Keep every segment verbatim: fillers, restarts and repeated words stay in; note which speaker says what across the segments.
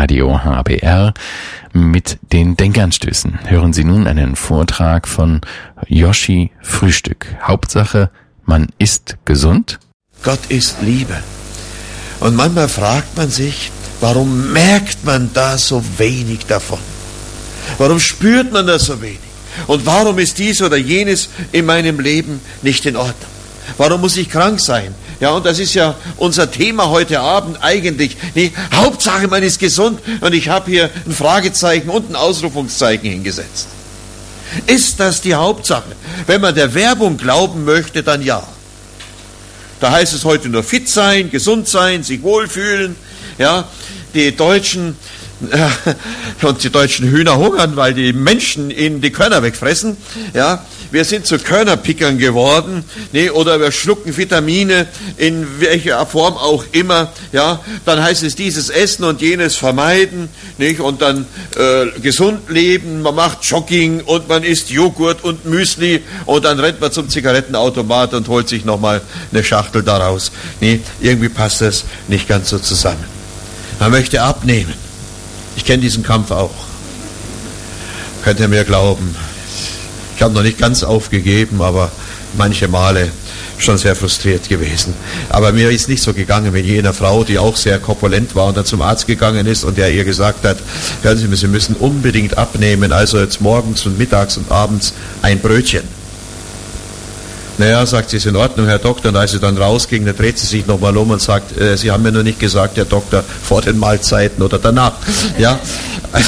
Speaker 1: Radio H B R mit den Denkanstößen. Hören Sie nun einen Vortrag von Yoshi Frühstück. Hauptsache, man ist gesund.
Speaker 2: Gott ist Liebe. Und manchmal fragt man sich, warum merkt man da so wenig davon? Warum spürt man da so wenig? Und warum ist dies oder jenes in meinem Leben nicht in Ordnung? Warum muss ich krank sein? Ja, und das ist ja unser Thema heute Abend eigentlich. Nee, Hauptsache, man ist gesund. Und ich habe hier ein Fragezeichen und ein Ausrufungszeichen hingesetzt. Ist das die Hauptsache? Wenn man der Werbung glauben möchte, dann ja. Da heißt es heute nur fit sein, gesund sein, sich wohlfühlen. Ja, die Deutschen äh, und die deutschen Hühner hungern, weil die Menschen ihnen die Körner wegfressen. Ja, wir sind zu Körnerpickern geworden, nee, oder wir schlucken Vitamine in welcher Form auch immer. Ja, dann heißt es dieses essen und jenes vermeiden, nicht? Und dann äh, gesund leben. Man macht Jogging und man isst Joghurt und Müsli und dann rennt man zum Zigarettenautomat und holt sich nochmal eine Schachtel daraus. Nee, irgendwie passt das nicht ganz so zusammen. Man möchte abnehmen. Ich kenne diesen Kampf auch. Könnt ihr mir glauben. Ich habe noch nicht ganz aufgegeben, aber manche Male schon sehr frustriert gewesen. Aber mir ist nicht so gegangen wie jener Frau, die auch sehr korpulent war und dann zum Arzt gegangen ist und der ihr gesagt hat, hören Sie, Sie müssen unbedingt abnehmen, also jetzt morgens und mittags und abends ein Brötchen. Naja, sagt sie, ist in Ordnung, Herr Doktor. Und als sie dann rausging, dann dreht sie sich nochmal um und sagt, äh, Sie haben mir nur nicht gesagt, Herr Doktor, vor den Mahlzeiten oder danach. Ja, also,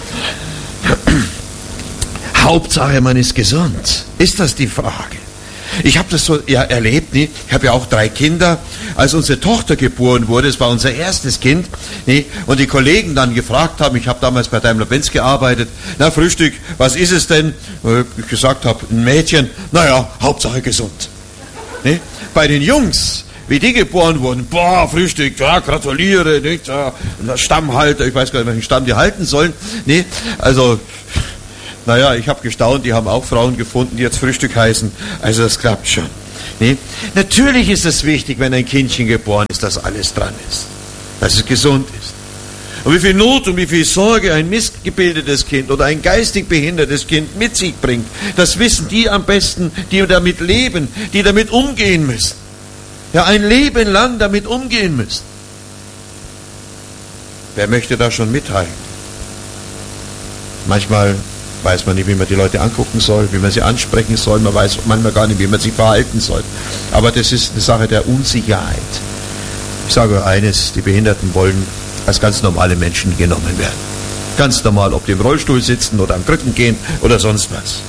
Speaker 2: Hauptsache, man ist gesund. Ist das die Frage? Ich habe das so ja, erlebt, nie? Ich habe ja auch drei Kinder. Als unsere Tochter geboren wurde, es war unser erstes Kind, nie? Und die Kollegen dann gefragt haben, ich habe damals bei Daimler-Benz gearbeitet, na Frühstück, was ist es denn? Ich gesagt habe, ein Mädchen, naja, Hauptsache gesund. Nie? Bei den Jungs, wie die geboren wurden, boah, Frühstück, ja, gratuliere, nicht? Ja, Stammhalter, ich weiß gar nicht, welchen Stamm die halten sollen. Nie? Also... Naja, ich habe gestaunt, die haben auch Frauen gefunden, die jetzt Frühstück heißen. Also das klappt schon. Nee? Natürlich ist es wichtig, wenn ein Kindchen geboren ist, dass alles dran ist. Dass es gesund ist. Und wie viel Not und wie viel Sorge ein missgebildetes Kind oder ein geistig behindertes Kind mit sich bringt, das wissen die am besten, die damit leben, die damit umgehen müssen. Ja, ein Leben lang damit umgehen müssen. Wer möchte da schon mithalten? Manchmal weiß man nicht, wie man die Leute angucken soll, wie man sie ansprechen soll, man weiß manchmal gar nicht, wie man sich verhalten soll. Aber das ist eine Sache der Unsicherheit. Ich sage eines, die Behinderten wollen als ganz normale Menschen genommen werden. Ganz normal, ob die im Rollstuhl sitzen oder am Krücken gehen oder sonst was.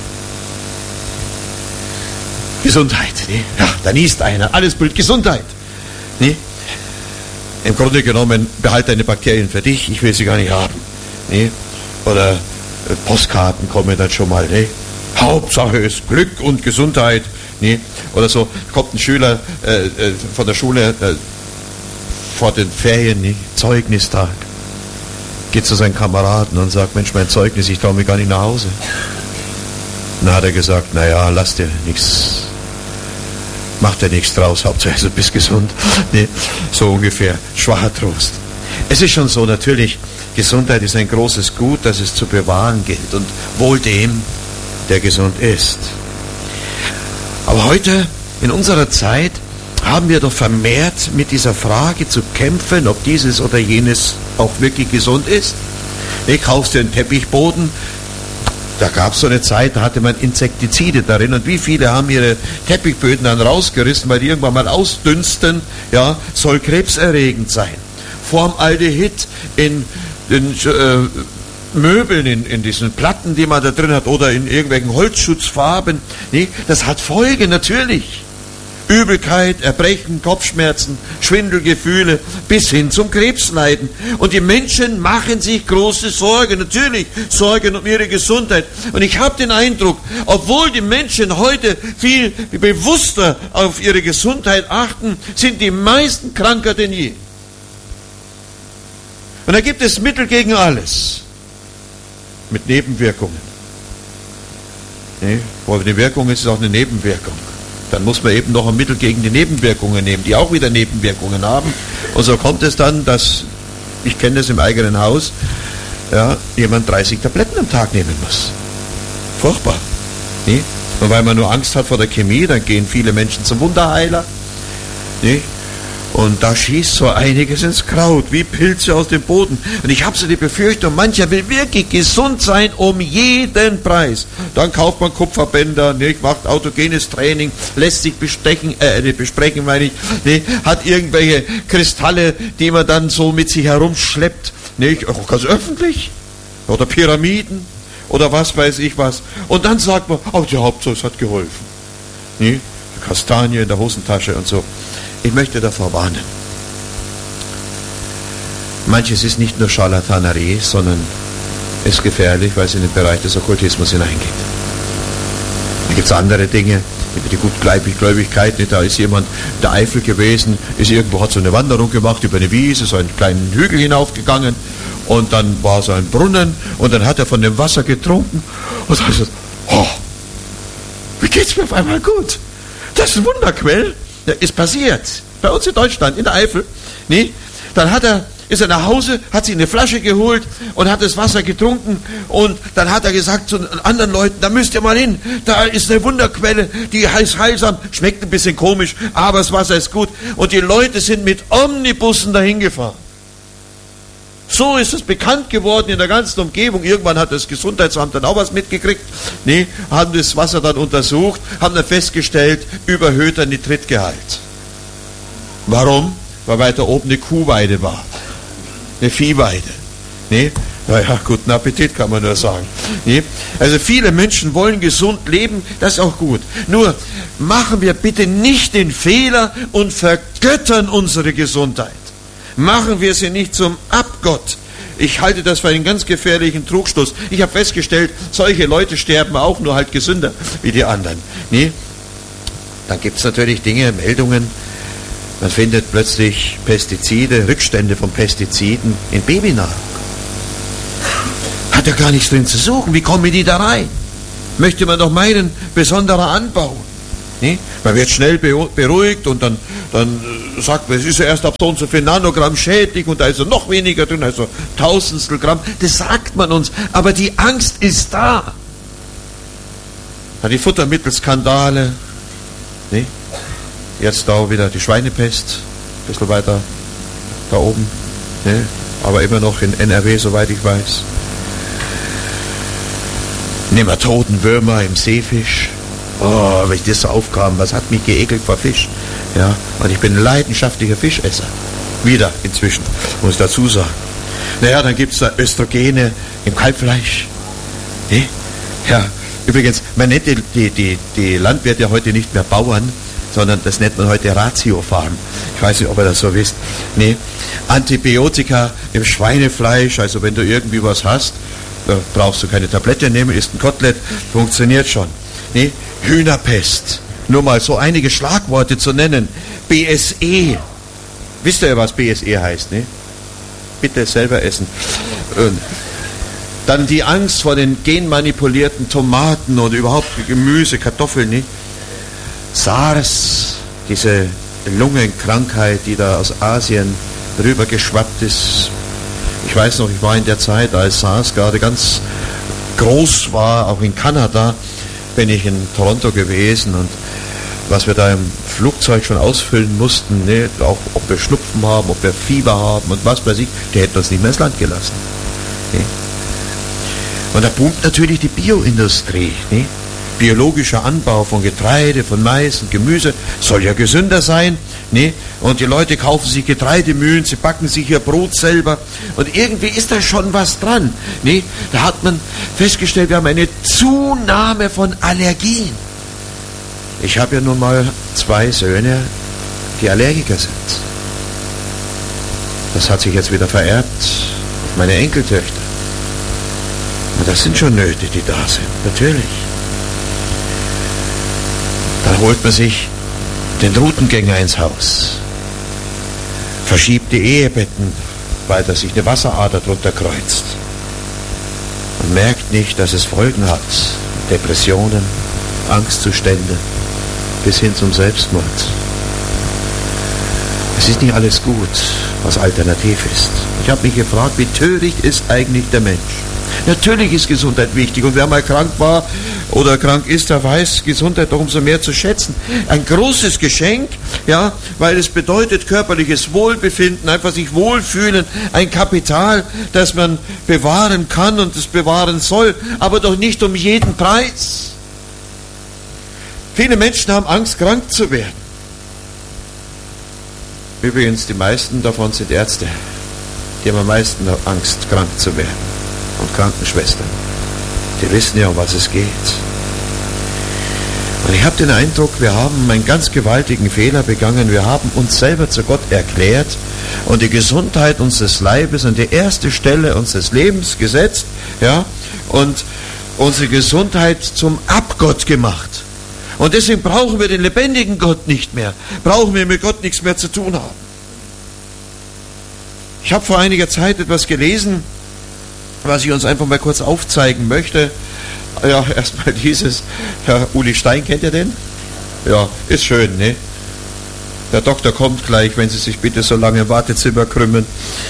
Speaker 2: Gesundheit, ne? Ja, da niest einer, alles Bild Gesundheit. Ne? Im Grunde genommen, behalte deine Bakterien für dich, ich will sie gar nicht haben. Ne? Oder Postkarten kommen dann schon mal, ne? Hauptsache ist Glück und Gesundheit, ne? Oder so, kommt ein Schüler äh, äh, von der Schule äh, vor den Ferien, ne? Zeugnistag, geht zu seinen Kameraden und sagt, Mensch, mein Zeugnis, ich traue mich gar nicht nach Hause. Dann hat er gesagt, naja, lass dir nichts, mach dir nichts draus, Hauptsache du bist gesund, ne? So ungefähr, schwacher Trost. Es ist schon so, natürlich, Gesundheit ist ein großes Gut, das es zu bewahren gilt und wohl dem, der gesund ist. Aber heute, in unserer Zeit, haben wir doch vermehrt mit dieser Frage zu kämpfen, ob dieses oder jenes auch wirklich gesund ist. Du kaufst dir einen Teppichboden, da gab es so eine Zeit, da hatte man Insektizide darin und wie viele haben ihre Teppichböden dann rausgerissen, weil die irgendwann mal ausdünsten, ja, soll krebserregend sein. Formaldehyd in den äh, Möbeln, in, in diesen Platten, die man da drin hat, oder in irgendwelchen Holzschutzfarben. Nee, das hat Folgen, natürlich. Übelkeit, Erbrechen, Kopfschmerzen, Schwindelgefühle, bis hin zum Krebsleiden. Und die Menschen machen sich große Sorgen, natürlich Sorgen um ihre Gesundheit. Und ich habe den Eindruck, obwohl die Menschen heute viel bewusster auf ihre Gesundheit achten, sind die meisten kranker denn je. Und da gibt es Mittel gegen alles. Mit Nebenwirkungen. Nee, wo die Wirkung ist, ist auch eine Nebenwirkung. Dann muss man eben noch ein Mittel gegen die Nebenwirkungen nehmen, die auch wieder Nebenwirkungen haben. Und so kommt es dann, dass ich kenne das im eigenen Haus, ja, jemand dreißig Tabletten am Tag nehmen muss. Furchtbar. Nee? Und weil man nur Angst hat vor der Chemie, dann gehen viele Menschen zum Wunderheiler. Nee? Und da schießt so einiges ins Kraut, wie Pilze aus dem Boden. Und ich habe so die Befürchtung, mancher will wirklich gesund sein um jeden Preis. Dann kauft man Kupferbänder, nicht, macht autogenes Training, lässt sich bestechen, äh, besprechen, meine ich, nicht, hat irgendwelche Kristalle, die man dann so mit sich herumschleppt, nicht, auch ganz öffentlich. Oder Pyramiden, oder was weiß ich was. Und dann sagt man, oh, die Hauptsache, es hat geholfen. Nicht? Kastanie in der Hosentasche und so. Ich möchte davor warnen. Manches ist nicht nur Scharlatanerie, sondern ist gefährlich, weil es in den Bereich des Okkultismus hineingeht. Da gibt es andere Dinge, über die Gutgläubigkeit. Da ist jemand in der Eifel gewesen, ist irgendwo, hat so eine Wanderung gemacht über eine Wiese, so einen kleinen Hügel hinaufgegangen und dann war so ein Brunnen und dann hat er von dem Wasser getrunken und dann hat er gesagt, oh, wie geht's mir auf einmal gut? Das ist ein Wunderquell. Ja, ist passiert. Bei uns in Deutschland, in der Eifel. Nee? Dann hat er, ist er nach Hause, hat sich eine Flasche geholt und hat das Wasser getrunken und dann hat er gesagt zu anderen Leuten, da müsst ihr mal hin, da ist eine Wunderquelle, die heißt heilsam, schmeckt ein bisschen komisch, aber das Wasser ist gut. Und die Leute sind mit Omnibussen dahin gefahren. So ist es bekannt geworden in der ganzen Umgebung. Irgendwann hat das Gesundheitsamt dann auch was mitgekriegt. Nee, haben das Wasser dann untersucht, haben dann festgestellt, überhöhter Nitritgehalt. Warum? Weil weiter oben eine Kuhweide war. Eine Viehweide. Nee? Naja, guten Appetit kann man nur sagen. Nee? Also viele Menschen wollen gesund leben, das ist auch gut. Nur machen wir bitte nicht den Fehler und vergöttern unsere Gesundheit. Machen wir sie nicht zum Abgott. Ich halte das für einen ganz gefährlichen Trugschluss. Ich habe festgestellt, solche Leute sterben auch, nur halt gesünder wie die anderen. Nee? Dann gibt es natürlich Dinge, Meldungen. Man findet plötzlich Pestizide, Rückstände von Pestiziden in Babynahrung. Hat ja gar nichts drin zu suchen. Wie kommen die da rein? Möchte man doch meinen, besonderer Anbau. Nee? Man wird schnell beruhigt und dann, dann sagt man, es ist ja erst ab so und so viel Nanogramm schädlich und da ist ja noch weniger drin, also Tausendstel Gramm. Das sagt man uns, aber die Angst ist da. Dann die Futtermittelskandale. Nee? Jetzt da wieder die Schweinepest, ein bisschen weiter da oben. Nee? Aber immer noch in N R W, soweit ich weiß. Nematoden, Würmer im Seefisch. Oh, wenn ich das so aufkam, was hat mich geekelt vor Fisch? Ja, und ich bin ein leidenschaftlicher Fischesser. Wieder inzwischen, muss ich dazu sagen. Naja, dann gibt es da Östrogene im Kalbfleisch. Nee? Ja, übrigens, man nennt die, die, die, die Landwirte ja heute nicht mehr Bauern, sondern das nennt man heute Ratiofarm. Ich weiß nicht, ob ihr das so wisst. Nee, Antibiotika im Schweinefleisch, also wenn du irgendwie was hast, da brauchst du keine Tablette nehmen, isst ein Kotelett, funktioniert schon. Nee, Hühnerpest. Nur mal so einige Schlagworte zu nennen. B S E. Wisst ihr, was B S E heißt, ne? Bitte selber essen. Und dann die Angst vor den genmanipulierten Tomaten oder überhaupt Gemüse, Kartoffeln, ne? SARS, diese Lungenkrankheit, die da aus Asien rübergeschwappt ist. Ich weiß noch, ich war in der Zeit, als SARS gerade ganz groß war, auch in Kanada, bin ich in Toronto gewesen und was wir da im Flugzeug schon ausfüllen mussten, ne, auch ob wir Schnupfen haben, ob wir Fieber haben und was weiß ich, die hätten uns nicht mehr ins Land gelassen. Ne. Und da boomt natürlich die Bioindustrie. Ne. Biologischer Anbau von Getreide, von Mais und Gemüse soll ja gesünder sein. Ne? Und die Leute kaufen sich Getreidemühlen, sie backen sich ihr Brot selber. Und irgendwie ist da schon was dran. Ne? Da hat man festgestellt, wir haben eine Zunahme von Allergien. Ich habe ja nun mal zwei Söhne, die Allergiker sind. Das hat sich jetzt wieder vererbt auf meine Enkeltöchter. Und das sind schon Nöte, die da sind, natürlich. Dann holt man sich den Routengänger ins Haus, verschiebt die Ehebetten, weil da sich eine Wasserader drunter kreuzt und merkt nicht, dass es Folgen hat. Depressionen, Angstzustände bis hin zum Selbstmord. es ist nicht alles gut, was alternativ ist. Ich habe mich gefragt, wie töricht ist eigentlich der Mensch? Natürlich ist Gesundheit wichtig und wer mal krank war oder krank ist, der weiß Gesundheit doch umso mehr zu schätzen. Ein großes Geschenk, ja, weil es bedeutet körperliches Wohlbefinden, einfach sich wohlfühlen, ein Kapital, das man bewahren kann und es bewahren soll, aber doch nicht um jeden Preis. Viele Menschen haben Angst, krank zu werden. Übrigens, die meisten davon sind Ärzte. Die haben am meisten Angst, krank zu werden. Und Krankenschwestern. Die wissen ja, um was es geht. Und ich habe den Eindruck, wir haben einen ganz gewaltigen Fehler begangen. Wir haben uns selber zu Gott erklärt und die Gesundheit unseres Leibes an die erste Stelle unseres Lebens gesetzt, ja, und unsere Gesundheit zum Abgott gemacht. Und deswegen brauchen wir den lebendigen Gott nicht mehr. Brauchen wir mit Gott nichts mehr zu tun haben. Ich habe vor einiger Zeit etwas gelesen, was ich uns einfach mal kurz aufzeigen möchte. Ja, erstmal dieses, Herr Uli Stein, kennt ihr den? Ja, ist schön, ne? Der Doktor kommt gleich, wenn Sie sich bitte so lange im Wartezimmer krümmen.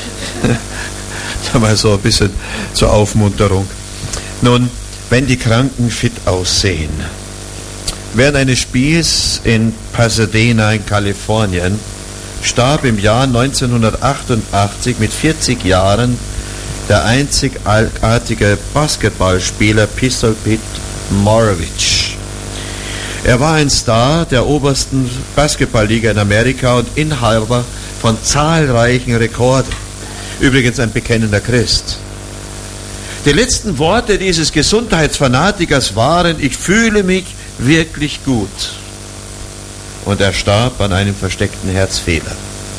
Speaker 2: Da mal so ein bisschen zur Aufmunterung. Nun, wenn die Kranken fit aussehen. Während eines Spiels in Pasadena in Kalifornien starb im Jahr neunzehnhundertachtundachtzig mit vierzig Jahren der einzigartige Basketballspieler Pistol Pete Maravich. Er war ein Star der obersten Basketballliga in Amerika und Inhaber von zahlreichen Rekorden. Übrigens ein bekennender Christ. Die letzten Worte dieses Gesundheitsfanatikers waren: Ich fühle mich wirklich gut. Und er starb an einem versteckten Herzfehler.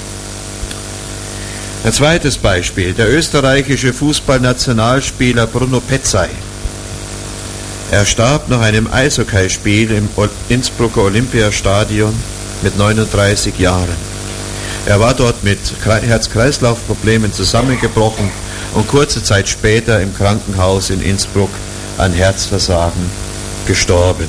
Speaker 2: Ein zweites Beispiel, der österreichische Fußballnationalspieler Bruno Petzai. Er starb nach einem Eishockeyspiel im Innsbrucker Olympiastadion mit neununddreißig Jahren. Er war dort mit Herz-Kreislauf-Problemen zusammengebrochen und kurze Zeit später im Krankenhaus in Innsbruck an Herzversagen gestorben.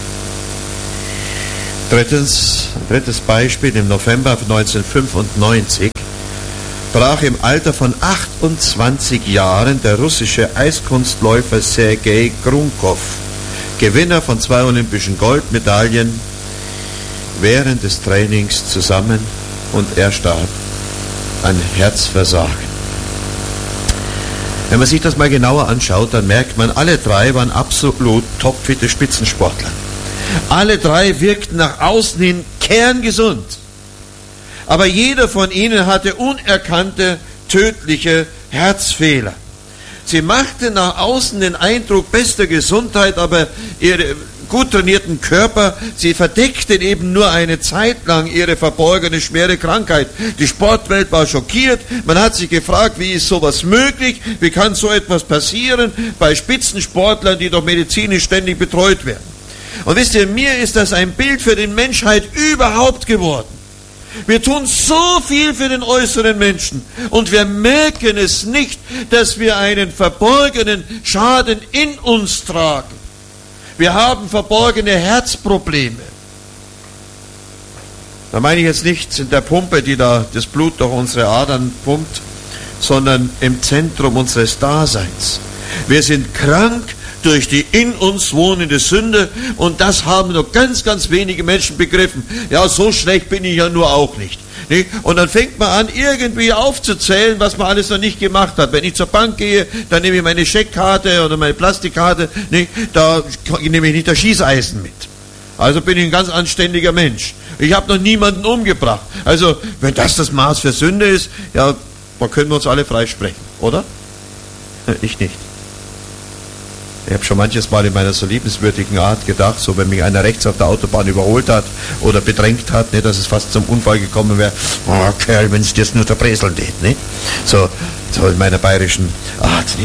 Speaker 2: Drittens, ein drittes Beispiel, im November neunzehnhundertfünfundneunzig brach im Alter von achtundzwanzig Jahren der russische Eiskunstläufer Sergei Grunkov, Gewinner von zwei olympischen Goldmedaillen, während des Trainings zusammen und er starb an Herzversagen. Wenn man sich das mal genauer anschaut, dann merkt man, alle drei waren absolut topfitte Spitzensportler. Alle drei wirkten nach außen hin kerngesund. Aber jeder von ihnen hatte unerkannte, tödliche Herzfehler. Sie machten nach außen den Eindruck bester Gesundheit, aber ihre gut trainierten Körper, sie verdeckten eben nur eine Zeit lang ihre verborgene schwere Krankheit. Die Sportwelt war schockiert, man hat sich gefragt, wie ist sowas möglich, wie kann so etwas passieren bei Spitzensportlern, die doch medizinisch ständig betreut werden. Und wisst ihr, mir ist das ein Bild für die Menschheit überhaupt geworden. Wir tun so viel für den äußeren Menschen und wir merken es nicht, dass wir einen verborgenen Schaden in uns tragen. Wir haben verborgene Herzprobleme. Da meine ich jetzt nicht in der Pumpe, die da das Blut durch unsere Adern pumpt, sondern im Zentrum unseres Daseins. Wir sind krank durch die in uns wohnende Sünde und das haben nur ganz, ganz wenige Menschen begriffen. Ja, so schlecht bin ich ja nur auch nicht. nicht? Und dann fängt man an, irgendwie aufzuzählen, was man alles noch nicht gemacht hat. Wenn ich zur Bank gehe, dann nehme ich meine Scheckkarte oder meine Plastikkarte, nicht? Da nehme ich nicht das Schießeisen mit. Also bin ich ein ganz anständiger Mensch. Ich habe noch niemanden umgebracht. Also, wenn das das Maß für Sünde ist, ja, dann können wir uns alle freisprechen, oder? Ich nicht. Ich habe schon manches Mal in meiner so liebenswürdigen Art gedacht, so wenn mich einer rechts auf der Autobahn überholt hat oder bedrängt hat, ne, dass es fast zum Unfall gekommen wäre. Oh Kerl, wenn es dir nur zerbreseln geht. Ne? So, so in meiner bayerischen Art. Ne?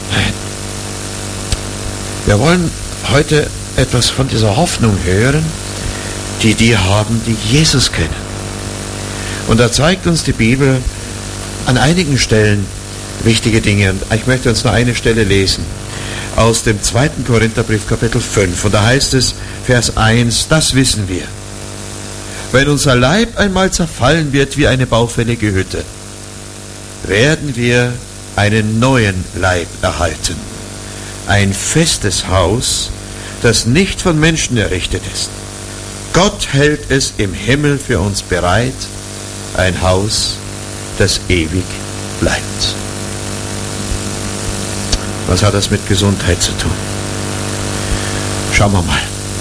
Speaker 2: Wir wollen heute etwas von dieser Hoffnung hören, die die haben, die Jesus kennen. Und da zeigt uns die Bibel an einigen Stellen wichtige Dinge. Und ich möchte uns nur eine Stelle lesen. Aus dem zweiten Korintherbrief, Kapitel fünf. Und da heißt es, Vers eins, das wissen wir. Wenn unser Leib einmal zerfallen wird wie eine baufällige Hütte, werden wir einen neuen Leib erhalten. Ein festes Haus, das nicht von Menschen errichtet ist. Gott hält es im Himmel für uns bereit, ein Haus, das ewig bleibt. Was hat das mit Gesundheit zu tun? Schauen wir mal.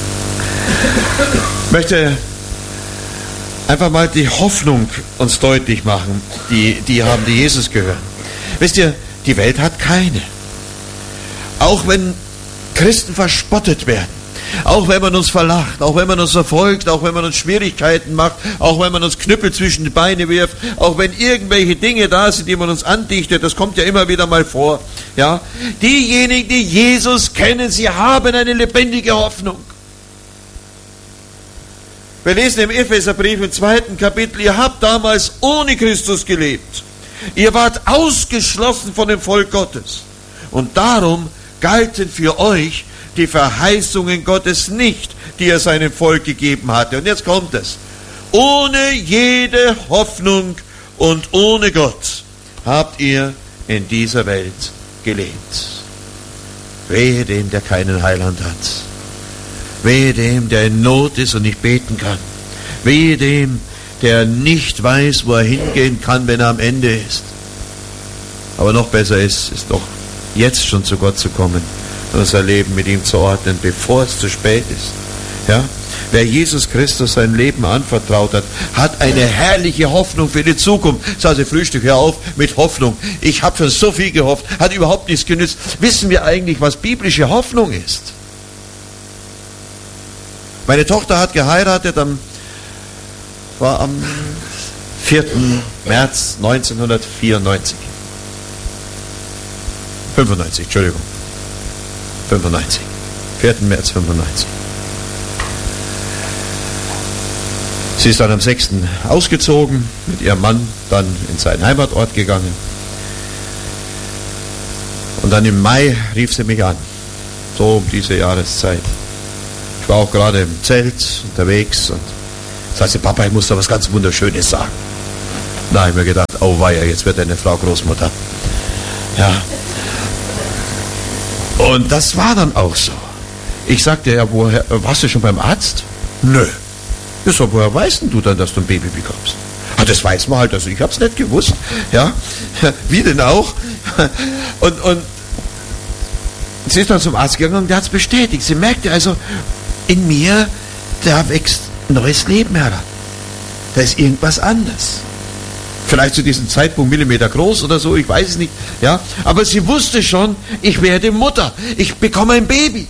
Speaker 2: Ich möchte einfach mal die Hoffnung uns deutlich machen, die, die haben, die Jesus gehören. Wisst ihr, die Welt hat keine. Auch wenn Christen verspottet werden, auch wenn man uns verlacht, auch wenn man uns verfolgt, auch wenn man uns Schwierigkeiten macht, auch wenn man uns Knüppel zwischen die Beine wirft, auch wenn irgendwelche Dinge da sind, die man uns andichtet, das kommt ja immer wieder mal vor. Ja? Diejenigen, die Jesus kennen, sie haben eine lebendige Hoffnung. Wir lesen im Epheserbrief im zweiten Kapitel, ihr habt damals ohne Christus gelebt. Ihr wart ausgeschlossen von dem Volk Gottes. Und darum galten für euch die Verheißungen Gottes nicht, die er seinem Volk gegeben hatte. Und jetzt kommt es. Ohne jede Hoffnung und ohne Gott habt ihr in dieser Welt gelebt. Wehe dem, der keinen Heiland hat. Wehe dem, der in Not ist und nicht beten kann. Wehe dem, der nicht weiß, wo er hingehen kann, wenn er am Ende ist. Aber noch besser ist, ist doch jetzt schon zu Gott zu kommen und unser Leben mit ihm zu ordnen, bevor es zu spät ist. Ja? Wer Jesus Christus sein Leben anvertraut hat, hat eine herrliche Hoffnung für die Zukunft. Das heißt, Frühstück, hör auf mit Hoffnung. Ich habe schon so viel gehofft, hat überhaupt nichts genützt. Wissen wir eigentlich, was biblische Hoffnung ist? Meine Tochter hat geheiratet, am, war am vierten März neunzehnhundertvierundneunzig. fünfundneunzig, Entschuldigung. fünfundneunzig. vierten März fünfundneunzig. Sie ist dann am sechsten ausgezogen, mit ihrem Mann dann in seinen Heimatort gegangen. Und dann im Mai rief sie mich an. So um diese Jahreszeit. Ich war auch gerade im Zelt unterwegs und sagte, Papa, ich muss da was ganz Wunderschönes sagen. Da habe ich mir gedacht, oh weia, jetzt wird eine Frau Großmutter. Ja. Und das war dann auch so. Ich sagte, ja, woher, warst du schon beim Arzt? Nö. Ja, so, woher weißt denn du dann, dass du ein Baby bekommst? Ah, das weiß man halt, also ich habe es nicht gewusst. Ja, wie denn auch? Und, und sie ist dann zum Arzt gegangen und der hat es bestätigt. Sie merkte also, in mir, da wächst neues Leben heran. Da ist irgendwas anders. Vielleicht zu diesem Zeitpunkt Millimeter groß oder so, ich weiß es nicht. Ja, aber sie wusste schon, ich werde Mutter. Ich bekomme ein Baby.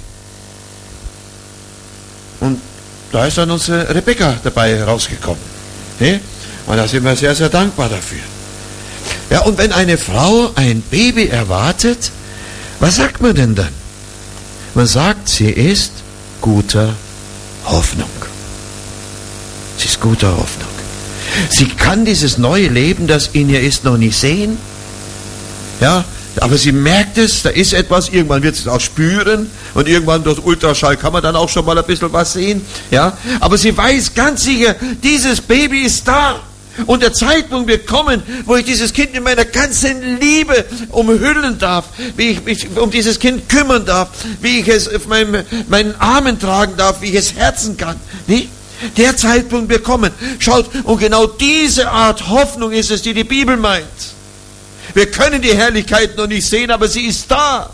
Speaker 2: Und da ist dann unsere Rebecca dabei rausgekommen. Ne? Und da sind wir sehr, sehr dankbar dafür. Ja, und wenn eine Frau ein Baby erwartet, was sagt man denn dann? Man sagt, sie ist guter Hoffnung. Sie ist guter Hoffnung. Sie kann dieses neue Leben, das in ihr ist, noch nicht sehen. Ja, aber sie merkt es, da ist etwas, irgendwann wird sie es auch spüren und irgendwann durch Ultraschall kann man dann auch schon mal ein bisschen was sehen. Ja, aber sie weiß ganz sicher, dieses Baby ist da. Und der Zeitpunkt wird kommen, wo ich dieses Kind in meiner ganzen Liebe umhüllen darf, wie ich mich um dieses Kind kümmern darf, wie ich es auf meinem, meinen Armen tragen darf, wie ich es herzen kann. Nicht? Der Zeitpunkt wird kommen. Schaut, und genau diese Art Hoffnung ist es, die die Bibel meint. Wir können die Herrlichkeit noch nicht sehen, aber sie ist da.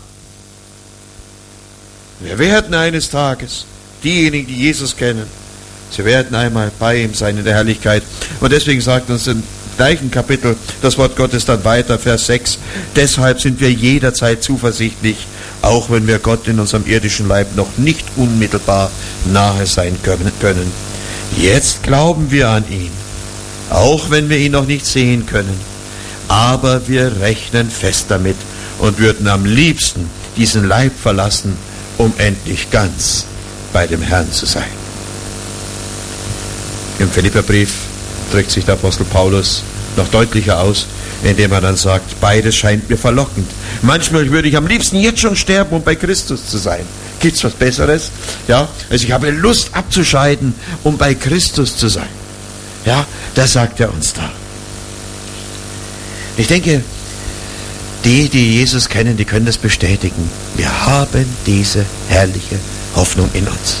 Speaker 2: Wir werden eines Tages, diejenigen, die Jesus kennen, sie werden einmal bei ihm sein in der Herrlichkeit. Und deswegen sagt uns im gleichen Kapitel das Wort Gottes dann weiter, Vers sechs, deshalb sind wir jederzeit zuversichtlich, auch wenn wir Gott in unserem irdischen Leib noch nicht unmittelbar nahe sein können. Jetzt glauben wir an ihn, auch wenn wir ihn noch nicht sehen können. Aber wir rechnen fest damit und würden am liebsten diesen Leib verlassen, um endlich ganz bei dem Herrn zu sein. Im Philipperbrief drückt sich der Apostel Paulus noch deutlicher aus, indem er dann sagt, beides scheint mir verlockend. Manchmal würde ich am liebsten jetzt schon sterben, um bei Christus zu sein. Gibt's was Besseres? Ja, also ich habe Lust abzuscheiden, um bei Christus zu sein. Ja, das sagt er uns da. Ich denke, die, die Jesus kennen, die können das bestätigen. Wir haben diese herrliche Hoffnung in uns.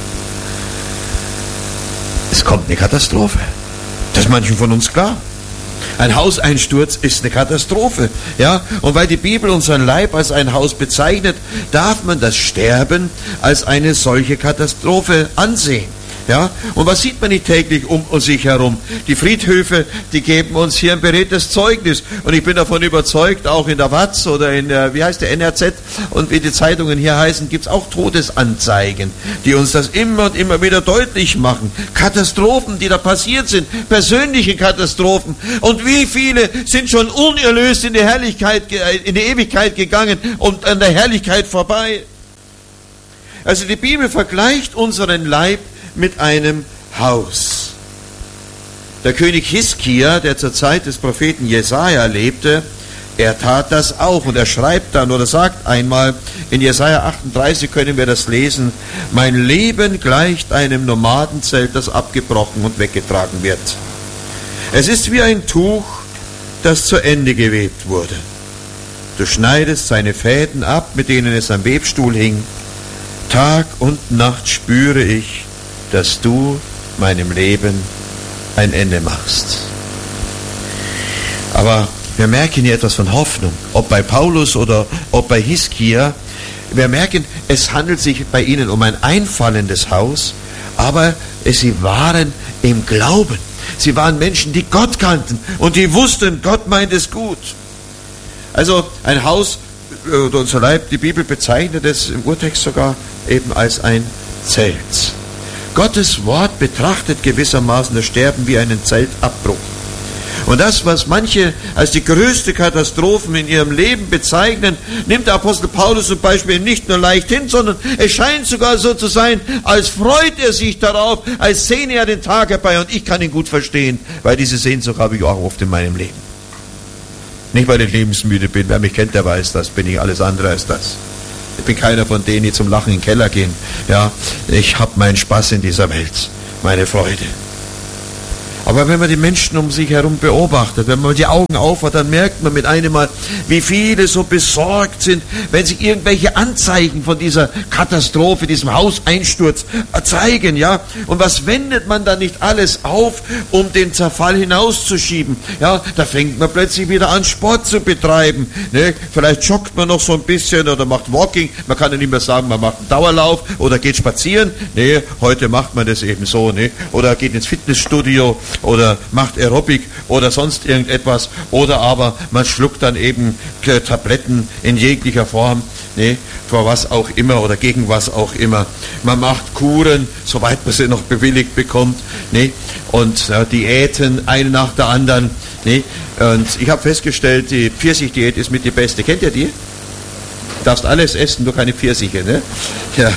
Speaker 2: Es kommt eine Katastrophe. Das ist manchen von uns klar. Ein Hauseinsturz ist eine Katastrophe. Ja? Und weil die Bibel unseren Leib als ein Haus bezeichnet, darf man das Sterben als eine solche Katastrophe ansehen. Ja? Und was sieht man nicht täglich um sich herum? Die Friedhöfe, die geben uns hier ein beredtes Zeugnis. Und ich bin davon überzeugt, auch in der Watz oder in der, wie heißt der, N R Z und wie die Zeitungen hier heißen, gibt es auch Todesanzeigen, die uns das immer und immer wieder deutlich machen. Katastrophen, die da passiert sind, persönliche Katastrophen. Und wie viele sind schon unerlöst in die Herrlichkeit, in die Ewigkeit gegangen und an der Herrlichkeit vorbei. Also die Bibel vergleicht unseren Leib mit einem Haus. Der König Hiskia, der zur Zeit des Propheten Jesaja lebte, er tat das auch. Und er schreibt dann oder sagt einmal, in Jesaja achtunddreißig können wir das lesen, mein Leben gleicht einem Nomadenzelt, das abgebrochen und weggetragen wird. Es ist wie ein Tuch, das zu Ende gewebt wurde. Du schneidest seine Fäden ab, mit denen es am Webstuhl hing. Tag und Nacht spüre ich, dass du meinem Leben ein Ende machst. Aber wir merken hier etwas von Hoffnung, ob bei Paulus oder ob bei Hiskia. Wir merken, es handelt sich bei ihnen um ein einfallendes Haus, aber sie waren im Glauben. Sie waren Menschen, die Gott kannten und die wussten, Gott meint es gut. Also ein Haus, oder unser Leib, die Bibel bezeichnet es im Urtext sogar eben als ein Zelt. Gottes Wort betrachtet gewissermaßen das Sterben wie einen Zeltabbruch. Und das, was manche als die größte Katastrophen in ihrem Leben bezeichnen, nimmt der Apostel Paulus zum Beispiel nicht nur leicht hin, sondern es scheint sogar so zu sein, als freut er sich darauf, als sehne er den Tag herbei. Und ich kann ihn gut verstehen, weil diese Sehnsucht habe ich auch oft in meinem Leben. Nicht, weil ich lebensmüde bin, wer mich kennt, der weiß das, bin ich alles andere als das. Ich bin keiner von denen, die zum Lachen in den Keller gehen. Ja, ich habe meinen Spaß in dieser Welt, meine Freude. Aber wenn man die Menschen um sich herum beobachtet, wenn man die Augen aufhat, dann merkt man mit einem Mal, wie viele so besorgt sind, wenn sich irgendwelche Anzeichen von dieser Katastrophe, diesem Hauseinsturz zeigen, ja. Und was wendet man da nicht alles auf, um den Zerfall hinauszuschieben? Ja, da fängt man plötzlich wieder an, Sport zu betreiben. Ne? Vielleicht joggt man noch so ein bisschen oder macht Walking. Man kann ja nicht mehr sagen, man macht einen Dauerlauf oder geht spazieren. Nee, heute macht man das eben so. Ne? Oder geht ins Fitnessstudio oder macht Aerobic oder sonst irgendetwas, oder aber man schluckt dann eben Tabletten in jeglicher Form, ne, vor was auch immer oder gegen was auch immer. Man macht Kuren, soweit man sie noch bewilligt bekommt, ne, und ja, Diäten, eine nach der anderen. Ne, und ich habe festgestellt, die Pfirsichdiät ist mit die beste. Kennt ihr die? Du darfst alles essen, nur keine Pfirsiche. Ne? Ja.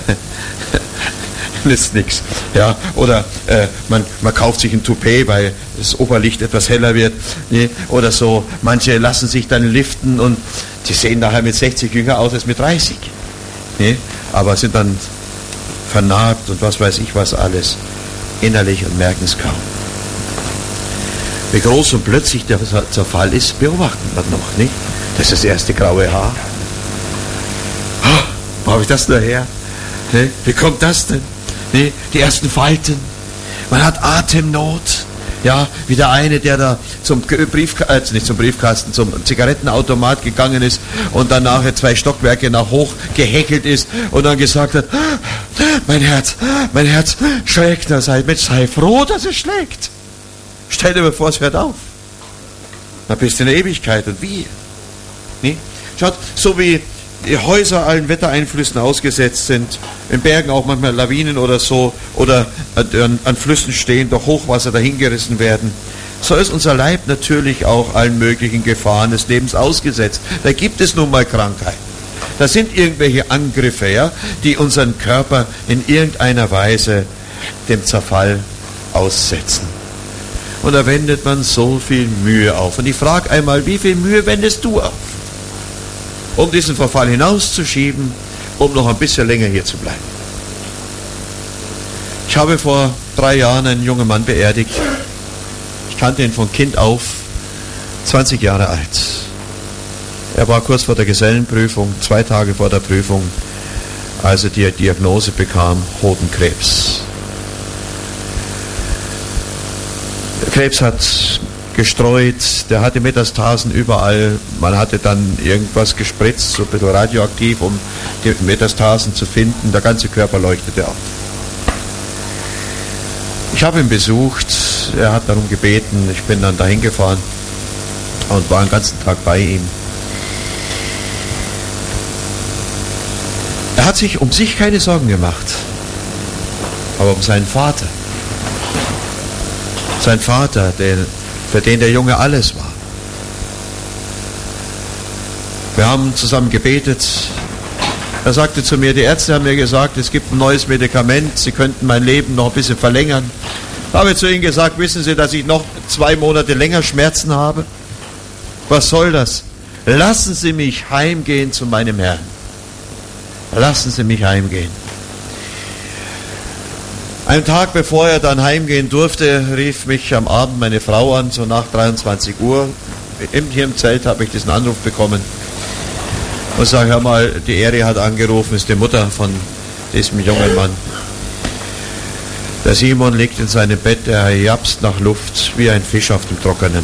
Speaker 2: Nützt nichts. Ja, oder äh, man, man kauft sich ein Toupet, weil das Oberlicht etwas heller wird. Ne? Oder so. Manche lassen sich dann liften und die sehen nachher mit sechzig jünger aus als mit dreißig. Ne? Aber sind dann vernarbt und was weiß ich was alles innerlich und merken es kaum. Wie groß und plötzlich der Zerfall ist, beobachtet man noch. Nicht? Das ist das erste graue Haar. Oh, wo habe ich das nur her? Ne? Wie kommt das denn? Nee, die ersten Falten. Man hat Atemnot. Ja, wie der eine, der da zum Briefkasten, äh, nicht zum Briefkasten, zum Zigarettenautomat gegangen ist und dann nachher zwei Stockwerke nach hoch gehäkelt ist und dann gesagt hat, mein Herz, mein Herz schlägt. Da sei, Mensch, sei froh, dass es schlägt. Stell dir mal vor, es hört auf. Dann bist du in der Ewigkeit. Und wie? Nee? Schaut, so wie die Häuser allen Wettereinflüssen ausgesetzt sind, in Bergen auch manchmal Lawinen oder so, oder an, an Flüssen stehen, durch Hochwasser dahingerissen werden. So ist unser Leib natürlich auch allen möglichen Gefahren des Lebens ausgesetzt. Da gibt es nun mal Krankheiten. Da sind irgendwelche Angriffe, ja, die unseren Körper in irgendeiner Weise dem Zerfall aussetzen. Und da wendet man so viel Mühe auf. Und ich frage einmal, wie viel Mühe wendest du auf? Um diesen Verfall hinauszuschieben, um noch ein bisschen länger hier zu bleiben. Ich habe vor drei Jahren einen jungen Mann beerdigt. kannte ihn von Kind auf, zwanzig Jahre alt. Er war kurz vor der Gesellenprüfung, zwei Tage vor der Prüfung, als er die Diagnose bekam, Hodenkrebs. Der Krebs hat gestreut, der hatte Metastasen überall. Man hatte dann irgendwas gespritzt, so ein bisschen radioaktiv, um die Metastasen zu finden. Der ganze Körper leuchtete auf. Ich habe ihn besucht, er hat darum gebeten, ich bin dann dahin gefahren und war den ganzen Tag bei ihm. Er hat sich um sich keine Sorgen gemacht, aber um seinen Vater. Sein Vater, der, für den der Junge alles war. Wir haben zusammen gebetet. Er sagte zu mir, die Ärzte haben mir gesagt, es gibt ein neues Medikament, sie könnten mein Leben noch ein bisschen verlängern. Ich habe zu ihnen gesagt, wissen Sie, dass ich noch zwei Monate länger Schmerzen habe? Was soll das? Lassen Sie mich heimgehen zu meinem Herrn. Lassen Sie mich heimgehen. Einen Tag bevor er dann heimgehen durfte, rief mich am Abend meine Frau an, so nach dreiundzwanzig Uhr. Hier im Zelt habe ich diesen Anruf bekommen. Und sage, hör mal, die Eri hat angerufen, ist die Mutter von diesem jungen Mann. Der Simon liegt in seinem Bett, er japst nach Luft wie ein Fisch auf dem Trockenen.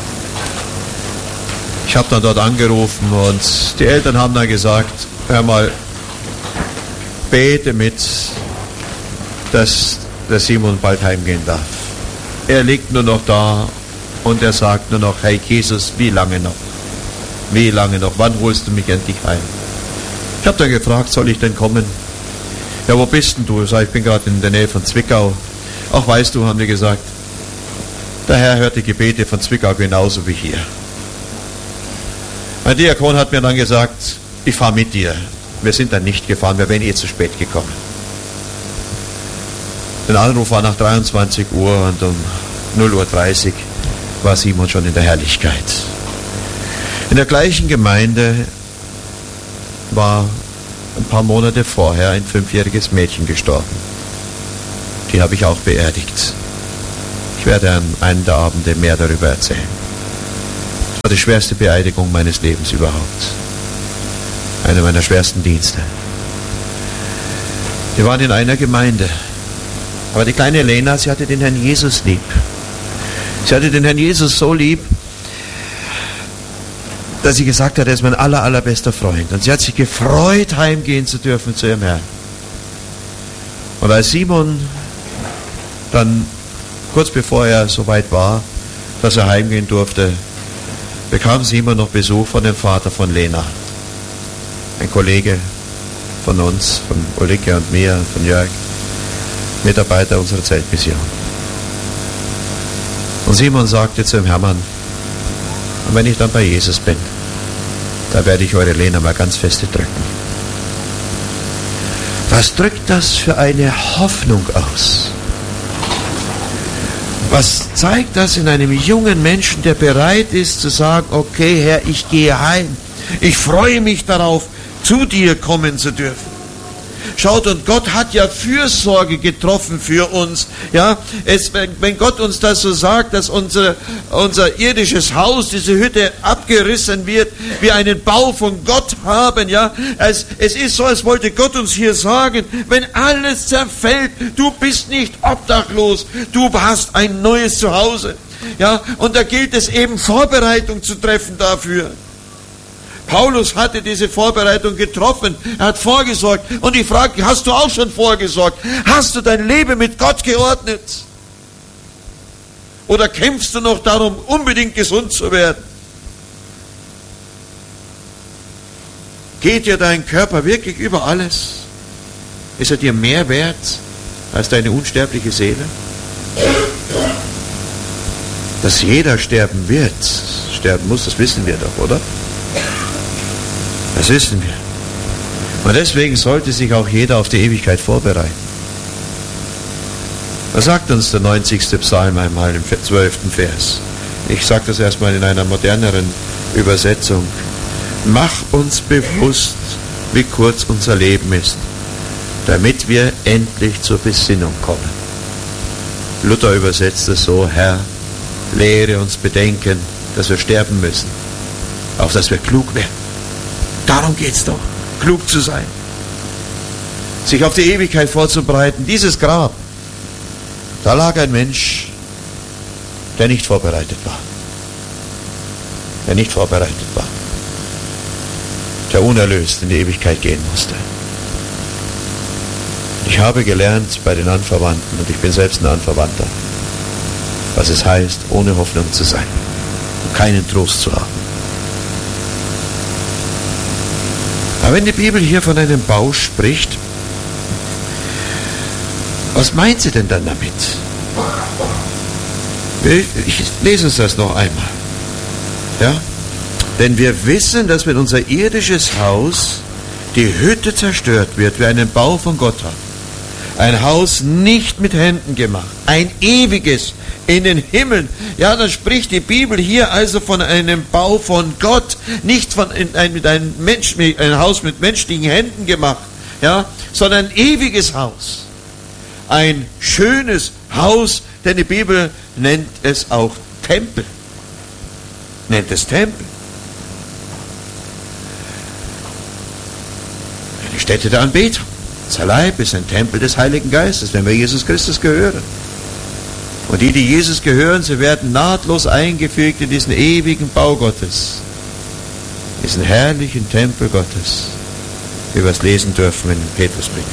Speaker 2: Ich habe dann dort angerufen und die Eltern haben dann gesagt, hör mal, bete mit, dass der Simon bald heimgehen darf. Er liegt nur noch da und er sagt nur noch, hey Jesus, wie lange noch? Wie lange noch? Wann holst du mich endlich heim? Ich habe dann gefragt, soll ich denn kommen? Ja, wo bist denn du? Ich sag, ich bin gerade in der Nähe von Zwickau. Ach, weißt du, haben die gesagt, der Herr hört die Gebete von Zwickau genauso wie hier. Mein Diakon hat mir dann gesagt, ich fahre mit dir. Wir sind dann nicht gefahren, wir wären eh zu spät gekommen. Der Anruf war nach dreiundzwanzig Uhr und um null Uhr dreißig war Simon schon in der Herrlichkeit. In der gleichen Gemeinde war ein paar Monate vorher ein fünfjähriges Mädchen gestorben. Die habe ich auch beerdigt. Ich werde an einem der Abende mehr darüber erzählen. Das war die schwerste Beerdigung meines Lebens überhaupt. Einer meiner schwersten Dienste. Wir waren in einer Gemeinde. Aber die kleine Lena, sie hatte den Herrn Jesus lieb. Sie hatte den Herrn Jesus so lieb, dass sie gesagt hat, er ist mein aller, allerbester Freund. Und sie hat sich gefreut, heimgehen zu dürfen zu ihrem Herrn. Und als Simon dann, kurz bevor er so weit war, dass er heimgehen durfte, bekam Simon noch Besuch von dem Vater von Lena. Ein Kollege von uns, von Ulrike und mir, von Jörg, Mitarbeiter unserer Zeltmission. Und Simon sagte zu dem Hermann, und wenn ich dann bei Jesus bin, da werde ich eure Lena mal ganz feste drücken. Was drückt das für eine Hoffnung aus? Was zeigt das in einem jungen Menschen, der bereit ist zu sagen, okay Herr, ich gehe heim. Ich freue mich darauf, zu dir kommen zu dürfen. Schaut, und Gott hat ja Fürsorge getroffen für uns. Ja, es, wenn, wenn Gott uns das so sagt, dass unser, unser irdisches Haus, diese Hütte abgerissen wird, wir einen Bau von Gott haben, ja, es, es ist so, als wollte Gott uns hier sagen, wenn alles zerfällt, du bist nicht obdachlos, du hast ein neues Zuhause. Ja, und da gilt es eben, Vorbereitung zu treffen dafür. Paulus hatte diese Vorbereitung getroffen, er hat vorgesorgt. Und ich frage, hast du auch schon vorgesorgt? Hast du dein Leben mit Gott geordnet? Oder kämpfst du noch darum, unbedingt gesund zu werden? Geht dir dein Körper wirklich über alles? Ist er dir mehr wert als deine unsterbliche Seele? Dass jeder sterben wird, sterben muss, das wissen wir doch, oder? Das wissen wir. Und deswegen sollte sich auch jeder auf die Ewigkeit vorbereiten. Da sagt uns der neunzigste Psalm einmal im zwölften Vers. Ich sage das erstmal in einer moderneren Übersetzung. Mach uns bewusst, wie kurz unser Leben ist, damit wir endlich zur Besinnung kommen. Luther übersetzt es so, Herr, lehre uns bedenken, dass wir sterben müssen, auf dass wir klug werden. Darum geht es doch, klug zu sein, sich auf die Ewigkeit vorzubereiten. Dieses Grab, da lag ein Mensch, der nicht vorbereitet war, der nicht vorbereitet war, der unerlöst in die Ewigkeit gehen musste. Ich habe gelernt bei den Anverwandten, und ich bin selbst ein Anverwandter, was es heißt, ohne Hoffnung zu sein und keinen Trost zu haben. Aber wenn die Bibel hier von einem Bau spricht, was meint sie denn dann damit? Ich lese uns das noch einmal. Ja? Denn wir wissen, dass wenn unser irdisches Haus, die Hütte zerstört wird, wir einen Bau von Gott haben. Ein Haus nicht mit Händen gemacht, ein ewiges in den Himmeln. Ja, dann spricht die Bibel hier also von einem Bau von Gott, nicht von ein, mit einem Mensch, ein Haus mit menschlichen Händen gemacht, ja, sondern ein ewiges Haus. Ein schönes Haus, denn die Bibel nennt es auch Tempel. Nennt es Tempel. Eine Stätte der Anbetung. Unser Leib ist ein Tempel des Heiligen Geistes, wenn wir Jesus Christus gehören. Und die, die Jesus gehören, sie werden nahtlos eingefügt in diesen ewigen Bau Gottes. Diesen herrlichen Tempel Gottes, wie wir es lesen dürfen im Petrusbrief.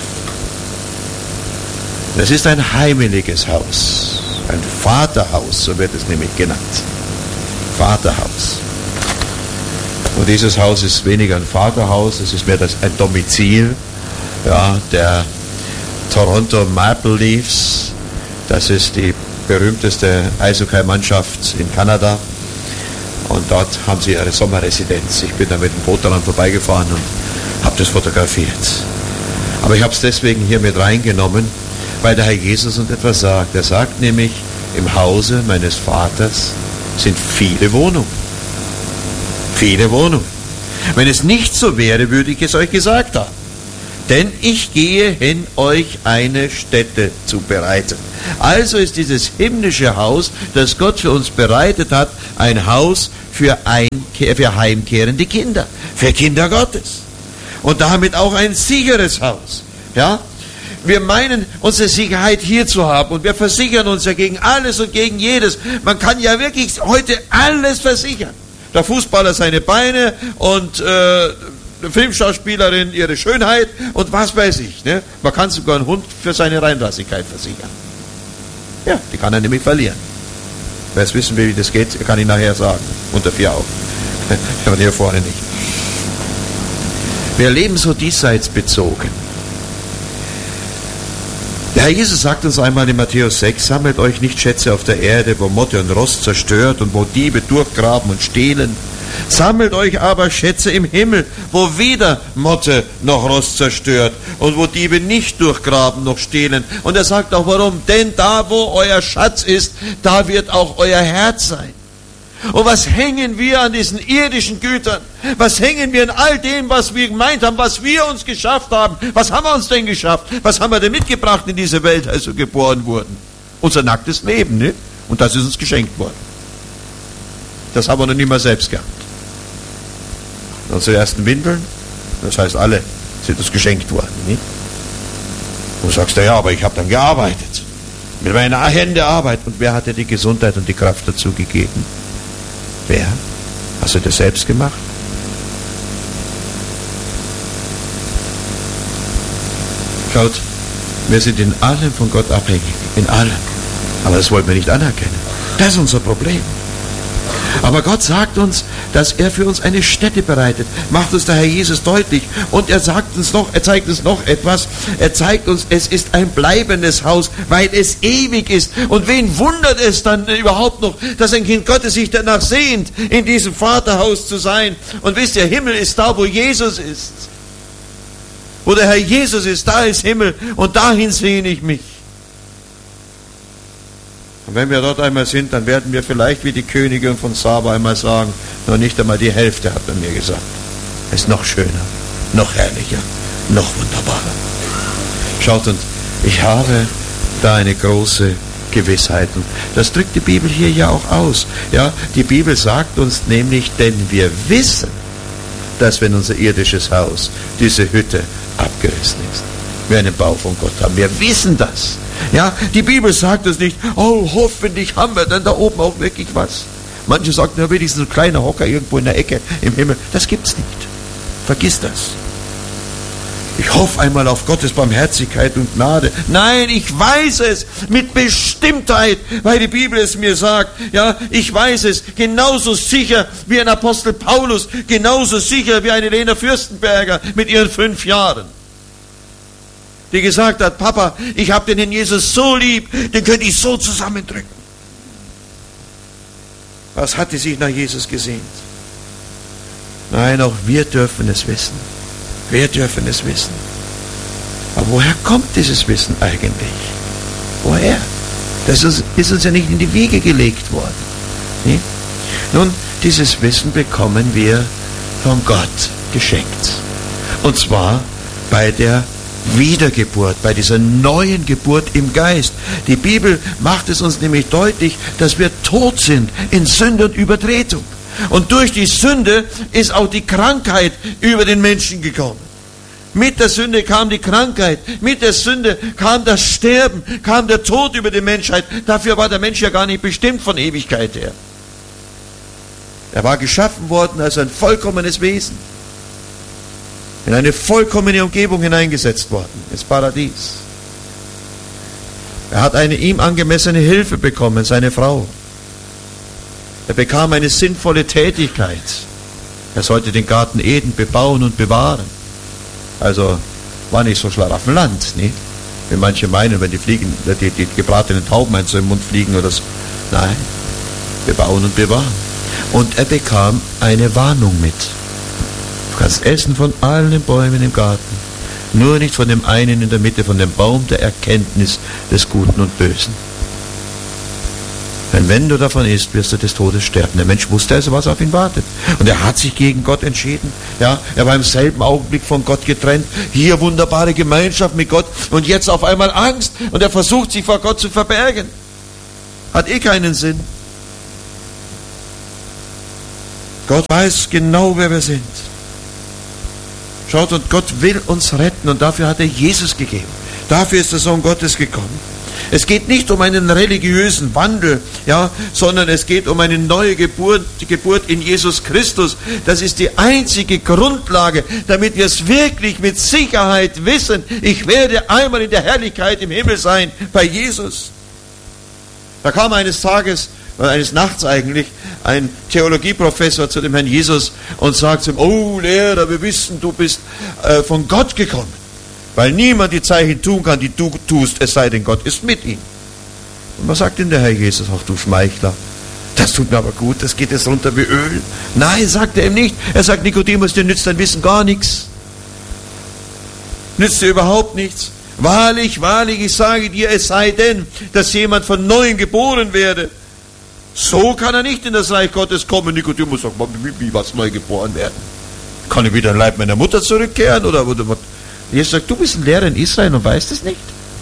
Speaker 2: Das ist ein heimeliges Haus, ein Vaterhaus, so wird es nämlich genannt. Vaterhaus. Und dieses Haus ist weniger ein Vaterhaus, es ist mehr das, ein Domizil, ja, der Toronto Maple Leafs. Das ist die berühmteste Eishockey-Mannschaft in Kanada. Und dort haben sie ihre Sommerresidenz. Ich bin da mit dem Boot daran vorbeigefahren und habe das fotografiert. Aber ich habe es deswegen hier mit reingenommen, weil der Herr Jesus uns etwas sagt. Er sagt nämlich, im Hause meines Vaters sind viele Wohnungen. Viele Wohnungen. Wenn es nicht so wäre, würde ich es euch gesagt haben. Denn ich gehe hin, euch eine Stätte zu bereiten. Also ist dieses himmlische Haus, das Gott für uns bereitet hat, ein Haus für, Einkehr, für heimkehrende Kinder, für Kinder Gottes. Und damit auch ein sicheres Haus. Ja? Wir meinen, unsere Sicherheit hier zu haben und wir versichern uns ja gegen alles und gegen jedes. Man kann ja wirklich heute alles versichern. Der Fußballer seine Beine und äh, eine Filmschauspielerin ihre Schönheit und was weiß ich. Ne? Man kann sogar einen Hund für seine Reinrassigkeit versichern. Ja, die kann er nämlich verlieren. Wer es wissen will, wie das geht, kann ich nachher sagen. Unter vier Augen. Aber hier vorne nicht. Wir leben so diesseits bezogen. Der Herr Jesus sagt uns einmal in Matthäus sechs, sammelt euch nicht Schätze auf der Erde, wo Motte und Rost zerstört und wo Diebe durchgraben und stehlen. Sammelt euch aber Schätze im Himmel, wo weder Motte noch Rost zerstört und wo Diebe nicht durchgraben noch stehlen. Und er sagt auch warum, denn da wo euer Schatz ist, da wird auch euer Herz sein. Und was hängen wir an diesen irdischen Gütern? Was hängen wir an all dem, was wir gemeint haben, was wir uns geschafft haben? Was haben wir uns denn geschafft? Was haben wir denn mitgebracht in diese Welt, als wir geboren wurden? Unser nacktes Leben, ne? Und das ist uns geschenkt worden. Das haben wir noch nicht mal selbst gehabt. Unsere ersten Windeln, das heißt alle, sind uns geschenkt worden. Nicht? Und du sagst, ja, aber ich habe dann gearbeitet. Mit meinen Händen Arbeit. Und wer hat dir die Gesundheit und die Kraft dazu gegeben? Wer? Hast du das selbst gemacht? Schaut, wir sind in allem von Gott abhängig. In allem. Aber das wollen wir nicht anerkennen. Das ist unser Problem. Aber Gott sagt uns, dass er für uns eine Stätte bereitet. Macht uns der Herr Jesus deutlich. Und er sagt uns noch, er zeigt uns noch etwas. Er zeigt uns, es ist ein bleibendes Haus, weil es ewig ist. Und wen wundert es dann überhaupt noch, dass ein Kind Gottes sich danach sehnt, in diesem Vaterhaus zu sein? Und wisst ihr, Himmel ist da, wo Jesus ist. Wo der Herr Jesus ist, da ist Himmel. Und dahin sehne ich mich. Und wenn wir dort einmal sind, dann werden wir vielleicht wie die Königin von Saba einmal sagen, noch nicht einmal die Hälfte, hat er mir gesagt. Es ist noch schöner, noch herrlicher, noch wunderbarer. Schaut, und ich habe da eine große Gewissheiten. Das drückt die Bibel hier ja auch aus. Ja, die Bibel sagt uns nämlich, denn wir wissen, dass wenn unser irdisches Haus, diese Hütte, abgerissen ist, wir einen Bau von Gott haben. Wir wissen das. Ja, die Bibel sagt uns nicht, oh, hoffentlich haben wir dann da oben auch wirklich was. Manche sagen, na, wenigstens ein kleiner Hocker irgendwo in der Ecke im Himmel. Das gibt's nicht. Vergiss das. Ich hoffe einmal auf Gottes Barmherzigkeit und Gnade. Nein, ich weiß es mit Bestimmtheit, weil die Bibel es mir sagt. Ja, ich weiß es genauso sicher wie ein Apostel Paulus, genauso sicher wie eine Lena Fürstenberger mit ihren fünf Jahren, die gesagt hat, Papa, ich habe den Herrn Jesus so lieb, den könnte ich so zusammendrücken. Was hatte sich nach Jesus gesehnt? Nein, auch wir dürfen es wissen. Wir dürfen es wissen. Aber woher kommt dieses Wissen eigentlich? Woher? Das ist, ist uns ja nicht in die Wiege gelegt worden. Nee? Nun, dieses Wissen bekommen wir von Gott geschenkt. Und zwar bei der Wiedergeburt, bei dieser neuen Geburt im Geist. Die Bibel macht es uns nämlich deutlich, dass wir tot sind in Sünde und Übertretung. Und durch die Sünde ist auch die Krankheit über den Menschen gekommen. Mit der Sünde kam die Krankheit, mit der Sünde kam das Sterben, kam der Tod über die Menschheit. Dafür war der Mensch ja gar nicht bestimmt von Ewigkeit her. Er war geschaffen worden als ein vollkommenes Wesen, in eine vollkommene Umgebung hineingesetzt worden, ins Paradies. Er hat eine ihm angemessene Hilfe bekommen, seine Frau. Er bekam eine sinnvolle Tätigkeit. Er sollte den Garten Eden bebauen und bewahren. Also war nicht so Schlaraffenland, ne? Wie manche meinen, wenn die Fliegen, die, die gebratenen Tauben einen so im Mund fliegen oder so. Nein, bebauen und bewahren. Und er bekam eine Warnung mit. Du kannst essen von allen Bäumen im Garten, nur nicht von dem einen in der Mitte, von dem Baum der Erkenntnis des Guten und Bösen. Denn wenn du davon isst, wirst du des Todes sterben. Der Mensch wusste also, was auf ihn wartet. Und er hat sich gegen Gott entschieden. Ja, er war im selben Augenblick von Gott getrennt. Hier wunderbare Gemeinschaft mit Gott. Und jetzt auf einmal Angst. Und er versucht, sich vor Gott zu verbergen. Hat eh keinen Sinn. Gott weiß genau, wer wir sind. Schaut, und Gott will uns retten. Und dafür hat er Jesus gegeben. Dafür ist der Sohn Gottes gekommen. Es geht nicht um einen religiösen Wandel, ja, sondern es geht um eine neue Geburt, die Geburt in Jesus Christus. Das ist die einzige Grundlage, damit wir es wirklich mit Sicherheit wissen. Ich werde einmal in der Herrlichkeit im Himmel sein, bei Jesus. Da kam eines Tages, oder eines Nachts eigentlich, ein Theologieprofessor zu dem Herrn Jesus und sagt zu ihm, oh Lehrer, wir wissen, du bist äh, von Gott gekommen. Weil niemand die Zeichen tun kann, die du tust, es sei denn, Gott ist mit ihm. Und was sagt denn der Herr Jesus? Ach du Schmeichler, das tut mir aber gut, das geht jetzt runter wie Öl. Nein, sagt er ihm nicht. Er sagt, Nikodemus, dir nützt dein Wissen gar nichts. Nützt dir überhaupt nichts. Wahrlich, wahrlich, ich sage dir, es sei denn, dass jemand von Neuem geboren werde. So kann er nicht in das Reich Gottes kommen. Nikodemus sagt, wie, wie was neu geboren werden? Kann ich wieder in den Leib meiner Mutter zurückkehren? Oder, oder was? Jesus sagt, du bist ein Lehrer in Israel und weißt es nicht.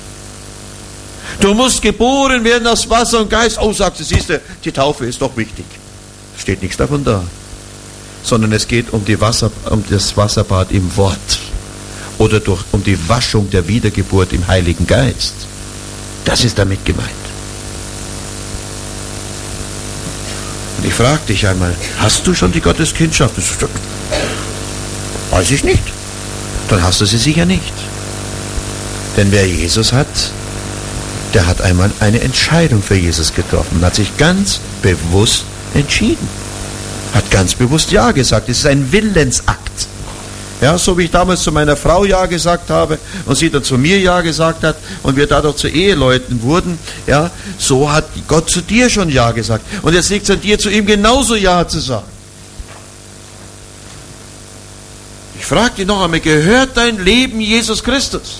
Speaker 2: Du musst geboren werden aus Wasser und Geist. Oh, sagst du, siehst du, die Taufe ist doch wichtig. Steht nichts davon da. Sondern es geht um, die Wasser, um das Wasserbad im Wort. Oder durch, um die Waschung der Wiedergeburt im Heiligen Geist. Das ist damit gemeint. Und ich frage dich einmal, hast du schon die Gotteskindschaft? Weiß ich nicht. Dann hast du sie sicher nicht. Denn wer Jesus hat, der hat einmal eine Entscheidung für Jesus getroffen, hat sich ganz bewusst entschieden, hat ganz bewusst Ja gesagt. Es ist ein Willensakt. Ja, so wie ich damals zu meiner Frau Ja gesagt habe und sie dann zu mir Ja gesagt hat und wir dadurch zu Eheleuten wurden, ja, so hat Gott zu dir schon Ja gesagt. Und jetzt liegt es an dir, zu ihm genauso Ja zu sagen. Ich frage dich noch einmal, gehört dein Leben Jesus Christus?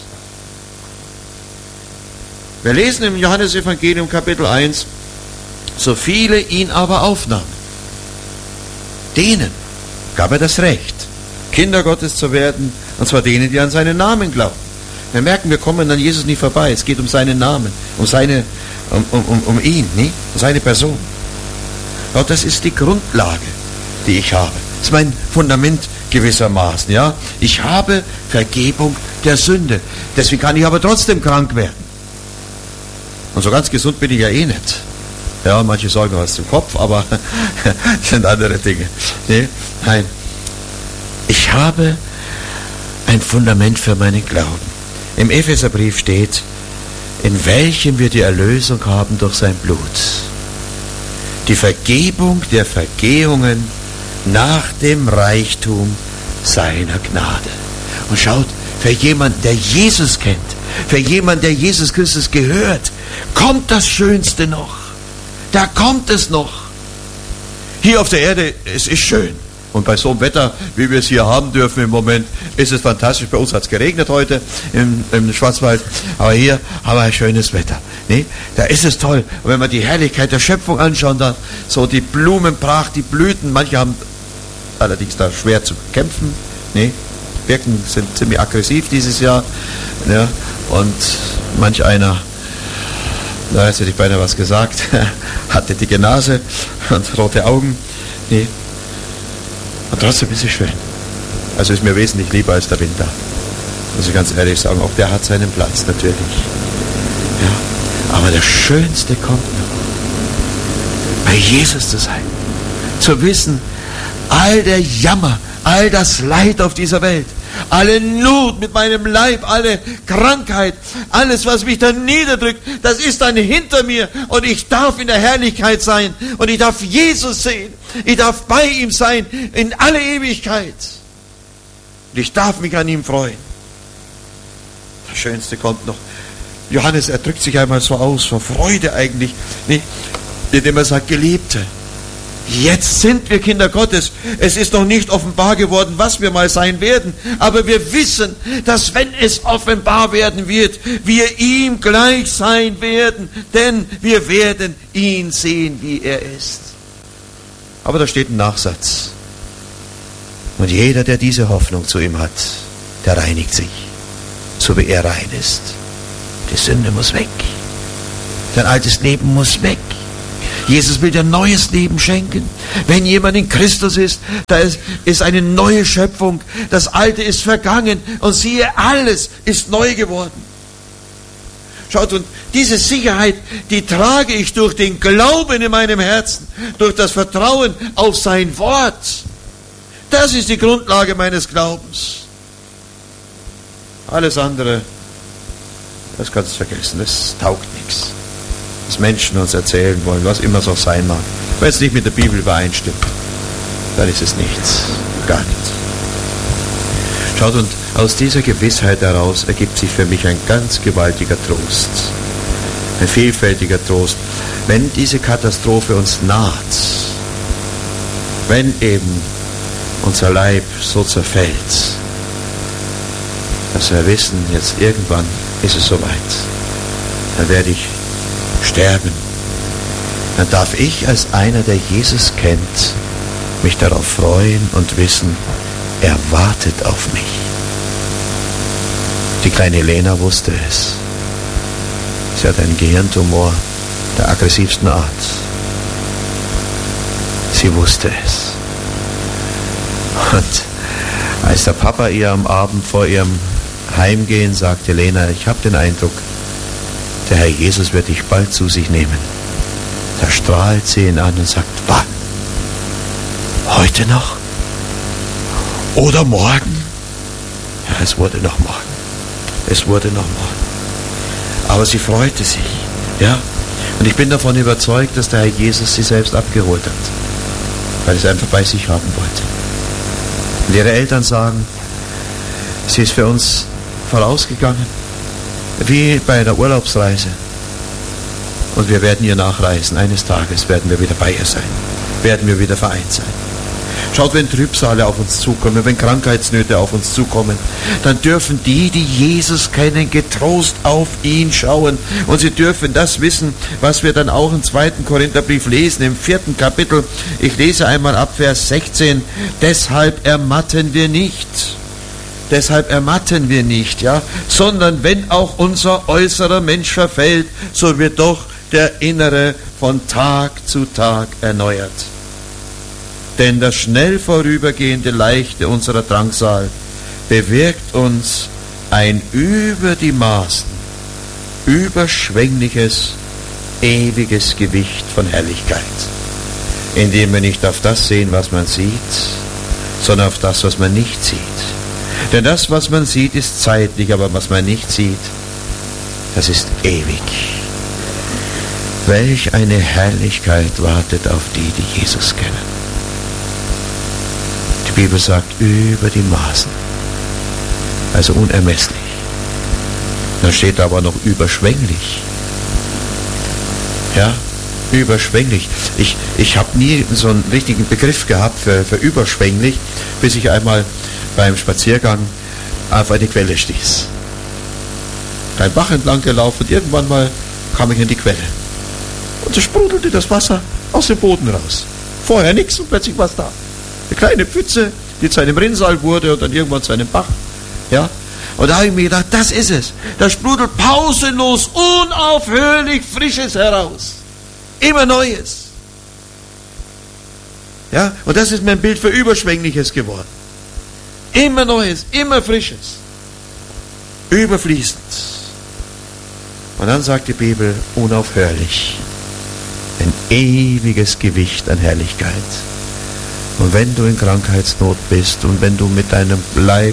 Speaker 2: Wir lesen im Johannesevangelium Kapitel eins, so viele ihn aber aufnahmen, denen gab er das Recht, Kinder Gottes zu werden, und zwar denen, die an seinen Namen glauben. Wir merken, wir kommen an Jesus nicht vorbei. Es geht um seinen Namen, um seine um, um, um, um ihn, nicht? Um seine Person. Ja, das ist die Grundlage, die ich habe. Das ist mein Fundament gewissermaßen, ja. Ich habe Vergebung der Sünde. Deswegen kann ich aber trotzdem krank werden. Und so ganz gesund bin ich ja eh nicht. Ja, manche sagen, du hast im Kopf, aber das sind andere Dinge. Nee, nein. Ich habe ein Fundament für meinen Glauben. Im Epheserbrief steht, in welchem wir die Erlösung haben durch sein Blut. Die Vergebung der Vergehungen nach dem Reichtum seiner Gnade. Und schaut, für jemanden, der Jesus kennt, für jemanden, der Jesus Christus gehört, kommt das Schönste noch. Da kommt es noch. Hier auf der Erde, es ist schön. Und bei so einem Wetter, wie wir es hier haben dürfen im Moment, ist es fantastisch. Bei uns hat es geregnet heute im, im Schwarzwald, aber hier haben wir ein schönes Wetter. Nee? Da ist es toll. Und wenn man die Herrlichkeit der Schöpfung anschaut, dann so die Blumenpracht, die Blüten, manche haben allerdings da schwer zu kämpfen. Nee? Birken sind ziemlich aggressiv dieses Jahr. Ja? Und manch einer, da jetzt hätte ich beinahe was gesagt, hatte dicke Nase und rote Augen. Nee. Und trotzdem ist es schön. Also ist mir wesentlich lieber als der Winter. Muss ich ganz ehrlich sagen. Auch der hat seinen Platz, natürlich. Ja. Aber das Schönste kommt noch. Bei Jesus zu sein. Zu wissen, all der Jammer, all das Leid auf dieser Welt, alle Not mit meinem Leib, alle Krankheit, alles, was mich dann niederdrückt, das ist dann hinter mir und ich darf in der Herrlichkeit sein und ich darf Jesus sehen. Ich darf bei ihm sein in alle Ewigkeit. Und ich darf mich an ihm freuen. Das Schönste kommt noch. Johannes, er drückt sich einmal so aus, vor Freude eigentlich, nicht? Indem er sagt, Geliebte, jetzt sind wir Kinder Gottes. Es ist noch nicht offenbar geworden, was wir mal sein werden. Aber wir wissen, dass wenn es offenbar werden wird, wir ihm gleich sein werden. Denn wir werden ihn sehen, wie er ist. Aber da steht ein Nachsatz. Und jeder, der diese Hoffnung zu ihm hat, der reinigt sich, so wie er rein ist. Die Sünde muss weg. Dein altes Leben muss weg. Jesus will dir ein neues Leben schenken. Wenn jemand in Christus ist, da ist, ist eine neue Schöpfung. Das Alte ist vergangen und siehe, alles ist neu geworden. Schaut, und diese Sicherheit, die trage ich durch den Glauben in meinem Herzen, durch das Vertrauen auf sein Wort. Das ist die Grundlage meines Glaubens. Alles andere, das kannst du vergessen, das taugt nichts. Was Menschen uns erzählen wollen, was immer es auch sein mag. Wenn es nicht mit der Bibel übereinstimmt, dann ist es nichts, gar nichts. Schaut, und aus dieser Gewissheit heraus ergibt sich für mich ein ganz gewaltiger Trost, ein vielfältiger Trost. Wenn diese Katastrophe uns naht, wenn eben unser Leib so zerfällt, dass wir wissen, jetzt irgendwann ist es soweit, dann werde ich sterben, dann darf ich als einer, der Jesus kennt, mich darauf freuen und wissen, er wartet auf mich. Die kleine Lena wusste es. Sie hat einen Gehirntumor der aggressivsten Art. Sie wusste es. Und als der Papa ihr am Abend vor ihrem Heimgehen sagte, Lena, ich habe den Eindruck, der Herr Jesus wird dich bald zu sich nehmen. Da strahlt sie ihn an und sagt, wann? Heute noch? Oder morgen? Ja, es wurde noch morgen. Es wurde noch morgen. Aber sie freute sich. Ja? Und ich bin davon überzeugt, dass der Herr Jesus sie selbst abgeholt hat. Weil er es einfach bei sich haben wollte. Und ihre Eltern sagen, sie ist für uns vorausgegangen. Wie bei einer Urlaubsreise. Und wir werden ihr nachreisen. Eines Tages werden wir wieder bei ihr sein. Werden wir wieder vereint sein. Schaut, wenn Trübsale auf uns zukommen, wenn Krankheitsnöte auf uns zukommen, dann dürfen die, die Jesus kennen, getrost auf ihn schauen. Und sie dürfen das wissen, was wir dann auch im zweiten Korintherbrief lesen, im vierten Kapitel. Ich lese einmal ab Vers sechzehn. Deshalb ermatten wir nicht. Deshalb ermatten wir nicht, ja, sondern wenn auch unser äußerer Mensch verfällt, so wird doch der Innere von Tag zu Tag erneuert. Denn das schnell vorübergehende Leichte unserer Drangsal bewirkt uns ein über die Maßen überschwängliches, ewiges Gewicht von Herrlichkeit, indem wir nicht auf das sehen, was man sieht, sondern auf das, was man nicht sieht. Denn das, was man sieht, ist zeitlich, aber was man nicht sieht, das ist ewig. Welch eine Herrlichkeit wartet auf die, die Jesus kennen. Die Bibel sagt, über die Maßen, also unermesslich. Dann steht aber noch überschwänglich. Ja, überschwänglich. Ich, ich habe nie so einen richtigen Begriff gehabt für, für überschwänglich, bis ich einmal beim Spaziergang auf eine Quelle stieß. Ein Bach entlang gelaufen und irgendwann mal kam ich in die Quelle. Und es sprudelte das Wasser aus dem Boden raus. Vorher nichts und plötzlich war es da. Eine kleine Pfütze, die zu einem Rinnsal wurde und dann irgendwann zu einem Bach. Ja? Und da habe ich mir gedacht, das ist es. Da sprudelt pausenlos, unaufhörlich Frisches heraus. Immer Neues. Ja? Und das ist mein Bild für Überschwängliches geworden. Immer Neues, immer Frisches. Überfließend. Und dann sagt die Bibel, unaufhörlich. Ein ewiges Gewicht an Herrlichkeit. Und wenn du in Krankheitsnot bist und wenn du mit deinem Leib,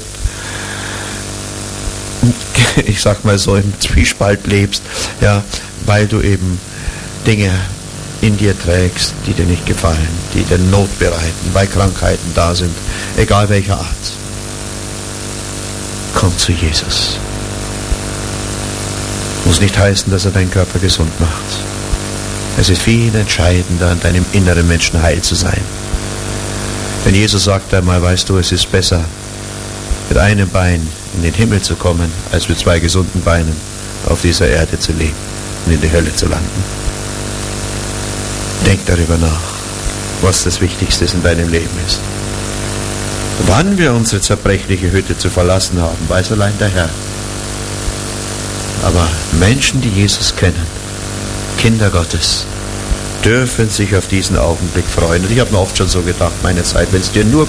Speaker 2: ich sag mal so, im Zwiespalt lebst, ja, weil du eben Dinge in dir trägst, die dir nicht gefallen, die dir Not bereiten, weil Krankheiten da sind, egal welcher Art. Komm zu Jesus. Muss nicht heißen, dass er deinen Körper gesund macht. Es ist viel entscheidender, an deinem inneren Menschen heil zu sein. Denn Jesus sagt einmal, weißt du, es ist besser, mit einem Bein in den Himmel zu kommen, als mit zwei gesunden Beinen auf dieser Erde zu leben und in die Hölle zu landen. Denk darüber nach, was das Wichtigste in deinem Leben ist. Wann wir unsere zerbrechliche Hütte zu verlassen haben, weiß allein der Herr. Aber Menschen, die Jesus kennen, Kinder Gottes, dürfen sich auf diesen Augenblick freuen. Und ich habe mir oft schon so gedacht, meine Zeit, wenn es dir nur